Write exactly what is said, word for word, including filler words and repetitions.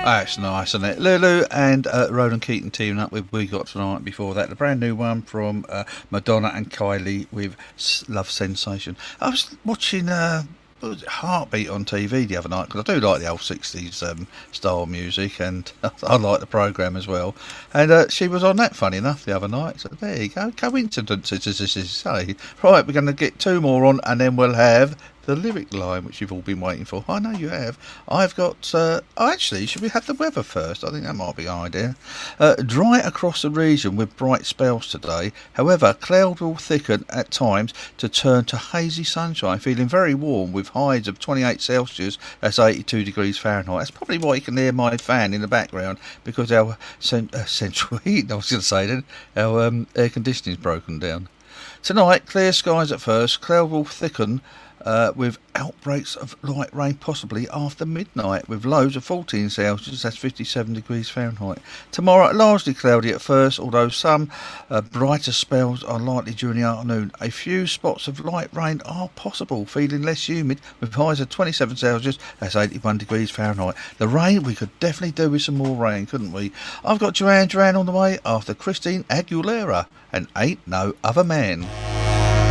That's nice, isn't it? Lulu and uh, Ronan Keaton teaming up with We Got Tonight. Before that, the brand new one from uh, Madonna and Kylie with Love Sensation. I was watching uh, what was it, Heartbeat on T V the other night because I do like the old sixties um, style music and I like the programme as well. And uh, she was on that, funny enough, the other night. So there you go. Coincidences, as they say. Right, we're going to get two more on and then we'll have the lyric line, which you've all been waiting for. I know you have. I've got... Uh, oh, actually, should we have the weather first? I think that might be an idea. Uh, dry across the region with bright spells today. However, cloud will thicken at times to turn to hazy sunshine. Feeling very warm with highs of twenty-eight Celsius. That's eighty-two degrees Fahrenheit. That's probably why you can hear my fan in the background, because our cent- uh, central heat, I was going to say then, our um, air conditioning is broken down. Tonight, clear skies at first. Cloud will thicken Uh, with outbreaks of light rain possibly after midnight, with lows of fourteen Celsius, that's fifty-seven degrees Fahrenheit. Tomorrow, largely cloudy at first, although some uh, brighter spells are likely during the afternoon. A few spots of light rain are possible, feeling less humid, with highs of twenty-seven Celsius, that's eighty-one degrees Fahrenheit. The rain, we could definitely do with some more rain, couldn't we? I've got Duran Duran on the way after Christine Aguilera and Ain't No Other Man.